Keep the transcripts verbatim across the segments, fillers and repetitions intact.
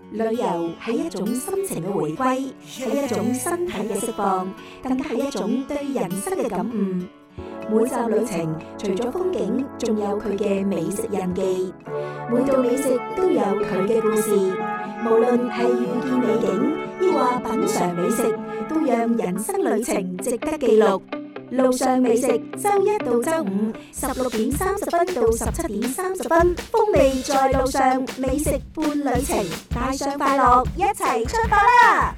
旅遊係一種心情嘅回歸，係一種身體嘅釋放，更加係一種對人生嘅感悟。每站旅程除咗風景，仲有佢嘅美食印記。每道美食都有佢嘅故事，無論係遇見美景，抑或品嘗美食，都讓人生旅程值得記錄。路上美食，周一到周五十六點三十分到十七點三十分，風味在路上，美食伴旅程，帶上快樂，一齊出發啦！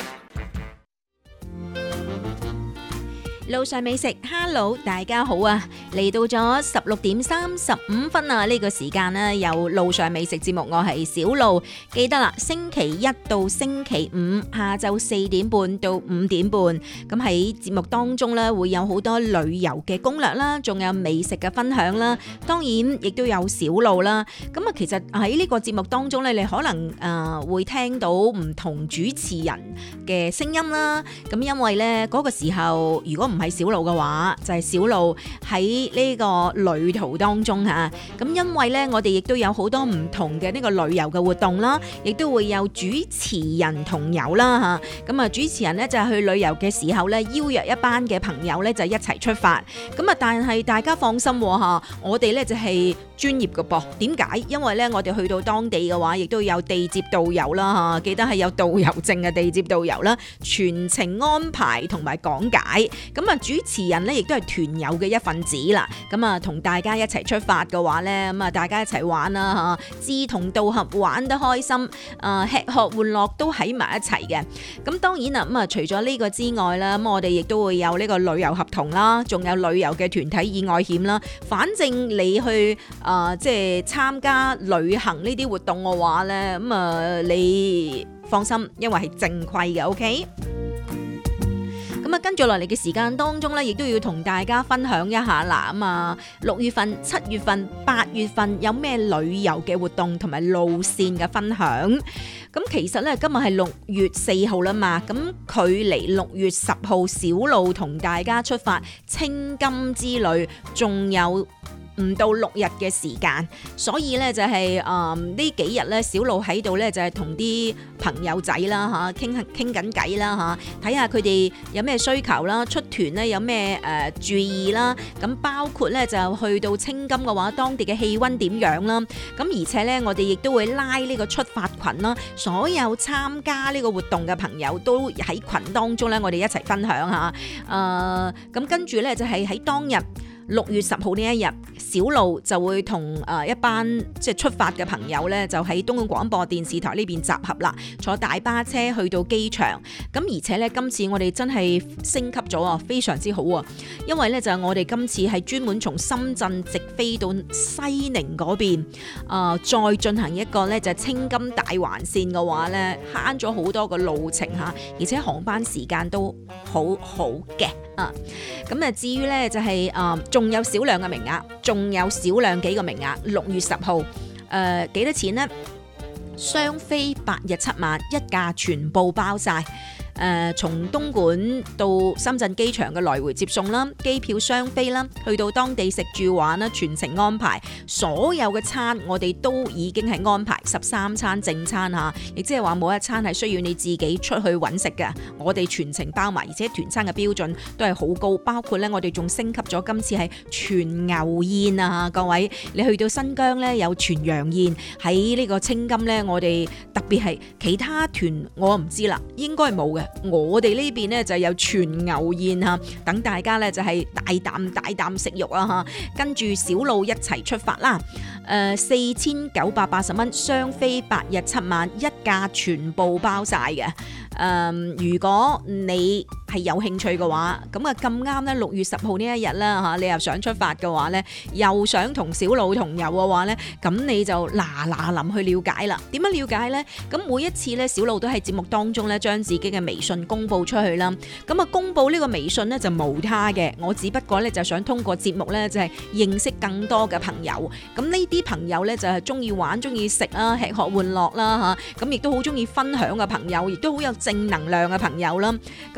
路上美食 ，Hello， 大家好啊！嚟到咗十六點三十五分啊，呢、這個時間呢，有路上美食節目，我係小路。記得啦，星期一到星期五下晝四點半到五點半，咁喺節目當中呢，會有好多旅遊嘅攻略啦，仲有美食嘅分享啦，當然亦都有小路啦。咁啊，其實喺呢個節目當中呢，你可能誒、呃、會聽到唔同主持人嘅聲音啦。咁因為呢嗰、那個時候，如果唔係小路嘅話，就係、是、小路喺呢個旅途當中吓。咁因為咧，我哋亦都有好多唔同嘅呢個旅遊嘅活動啦，亦都會有主持人同遊啦吓。咁啊，主持人咧就係去旅遊嘅時候咧，邀約一班嘅朋友咧就一齊出發。咁啊，但係大家放心吓，我哋咧就係專業嘅噃。點解？因為咧，我哋去到當地嘅話，亦都有地接導遊啦吓，記得係有導遊證嘅地接導遊啦，全程安排同埋講解。咁啊，主持人咧亦都係團友嘅一份子啦。咁啊，同大家一齊出發嘅話咧，咁啊，大家一齊玩啦吓，志同道合，玩得開心，啊，吃喝玩樂都喺埋一齊嘅。咁當然啦，咁啊，除咗呢個之外啦，咁我哋亦都會有呢個旅遊合同啦，仲有旅遊嘅團體意外險啦。反正你去啊，即係參加旅行呢啲活動嘅話咧，咁啊，你放心，因為係正規嘅 ，OK。咁啊，跟住落嚟嘅時間當中咧，亦都要同大家分享一下啦。咁啊，六月份、七月份、八月份有咩旅遊嘅活動同埋路線嘅分享。咁其實咧，今日係六月四號啦嘛，咁距離六月十號小路同大家出發青金之旅，仲有唔到六日嘅時間，所以咧就係誒呢幾日咧，小路喺度咧就係同啲朋友仔啦嚇，傾傾緊偈啦嚇，睇下佢哋有咩需求啦，出團咧有咩誒、呃、注意啦，咁包括咧就去到青金嘅話，當地嘅氣温點樣啦，咁而且咧我哋亦都會拉呢個出發群啦，所有參加呢個活動嘅朋友都喺群當中咧，我哋一齊分享下，誒咁跟住咧就係喺當日六月十號呢一日，小路就會同誒一班即係出發嘅朋友咧，就喺東莞廣播電視台呢邊集合啦，坐大巴車去到機場。咁而且咧，今次我哋真係升級咗啊，非常之好啊！因為咧就係我哋今次係專門從深圳直飛到西寧嗰邊，啊、呃、再進行一個咧就係青金大環線嘅話咧，慳咗好多個路程嚇，而且航班時間都好好嘅。啊，咁啊，至於咧就係誒，仲有少量嘅名額，仲有少量幾個名額。六月十號，誒幾多錢呢？雙飛八日七晚，一價全部包晒。誒、呃，從東莞到深圳機場嘅來回接送啦，機票雙飛啦，去到當地食住玩啦，全程安排，所有嘅餐我哋都已經係安排十三餐正餐嚇，亦即係話冇一餐係需要你自己出去揾食嘅，我哋全程包埋，而且團餐嘅標準都係好高，包括咧我哋仲升級咗，今次係全牛宴啊！各位，你去到新疆咧有全羊宴，喺呢個青金咧，我哋特別係其他團我唔知啦，應該冇嘅。我哋呢邊咧就有全牛宴嚇，等大家咧就係大啖大啖食肉啊嚇，跟住小路一齊出發啦。誒，四千九百八十蚊雙飛八日七晚，一價全部包晒嘅。誒、呃，如果你係有興趣嘅話，咁啊咁啱咧，六月十號呢一日啦嚇，你又想出發嘅話咧，又想同小路同遊嘅話咧，咁你就嗱嗱臨去了解啦。點樣了解咧？咁每一次咧，小路都喺節目當中咧，將自己嘅微信公佈出去啦。咁啊，公佈呢個微信咧就無他嘅，我只不過咧就想通過節目咧就係認識更多嘅朋友。咁呢啲朋友咧就係中意玩、中意食啦、吃喝玩樂啦嚇，咁亦都好中意分享嘅朋友，亦都好有正能量嘅朋友啦。咁啊，加入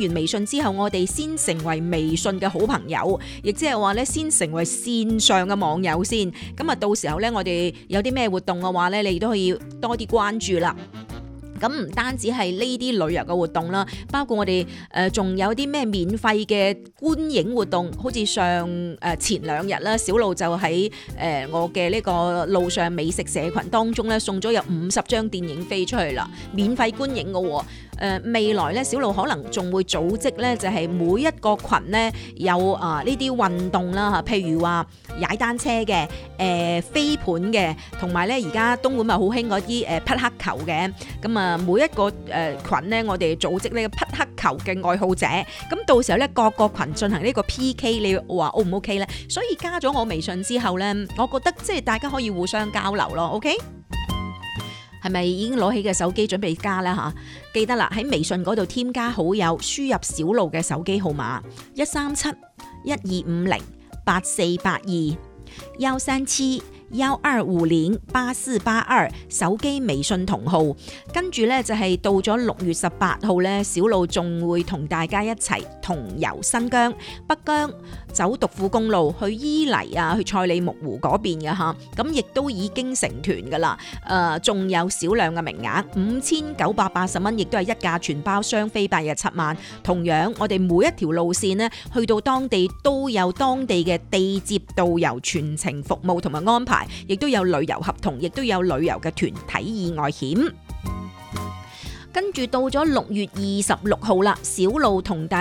完微信之後，我哋先成為微信嘅好朋友，亦即係話咧，先成為線上嘅網友先。咁啊，到時候咧，我哋有啲咩活動嘅話咧，你都可以多啲關注啦。咁唔單止係呢啲旅遊嘅活動啦，包括我哋誒仲有啲咩免費嘅觀影活動，好似上誒、呃、前兩日啦，小路就喺誒、呃、我嘅呢個路上美食社群當中咧，送咗有五十張電影飛出去啦，免費觀影嘅喎。誒、呃、未來咧，小路可能仲會組織咧，就係、是、每一個群咧有啊呢啲運動啦嚇，譬如話踩單車嘅、誒、呃、飛盤嘅，同埋咧而家東莞咪好興嗰啲誒匹克球嘅，咁啊每一個誒羣咧，我哋組織呢個匹克球嘅愛好者，咁到時候咧各個群進行呢個 P K， 你話 O 唔 OK 咧？所以加咗我微信之後咧，我覺得即係大家可以互相交流咯 ，OK？係咪已經攞起嘅手機準備加啦嚇？記得啦，喺微信嗰度添加好友，輸入小路嘅手機號碼一三七一二五零八四八二一三七一二五零八四八二手機微信同號。跟住咧就係到咗六月十八號咧，小路仲會同大家一齊同遊新疆、北疆，走獨庫公路去伊犁啊，去賽里木湖嗰邊嘅嚇，咁亦都已經成團噶啦。誒、呃，仲有少量嘅名額，五千九百八十蚊，亦都係一價全包雙飛八日七晚。同樣，我哋每一條路線呢，去到當地都有當地嘅地接導遊全程服務同埋安排，亦都有旅遊合同，亦都有旅遊嘅團體意外險。跟住到咗六月二十六號啦，小路同大